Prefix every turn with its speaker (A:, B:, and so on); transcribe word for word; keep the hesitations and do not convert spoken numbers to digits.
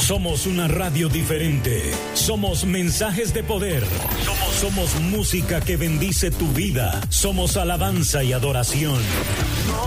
A: Somos una radio diferente. Somos mensajes de poder. Somos, somos música que bendice tu vida. Somos alabanza y adoración.